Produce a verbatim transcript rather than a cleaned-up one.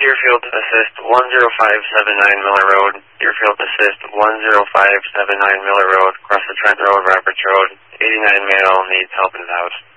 Deerfield Assist one zero five seven nine Miller Road. Deerfield Assist one zero five seven nine Miller Road. Across the Trent Road, Roberts Road. eighty-nine male needs help in his house.